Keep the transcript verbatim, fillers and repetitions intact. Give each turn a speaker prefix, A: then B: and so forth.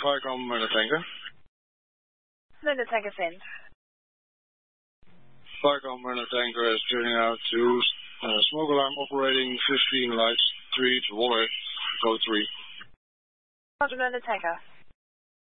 A: Viacom Merlin Tanker.
B: Merlin Tanker sent.
A: Viacom Merlin Tanker is turning out to uh, smoke alarm operating fifteen lights, three to Waller, code three.
B: Roger, Merlin Tanker.